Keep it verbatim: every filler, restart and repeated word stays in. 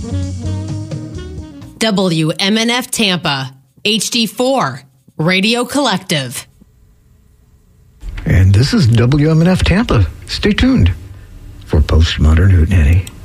W M N F Tampa, H D four, Radio Collective. And this is W M N F Tampa. Stay tuned for Postmodern Hootenanny.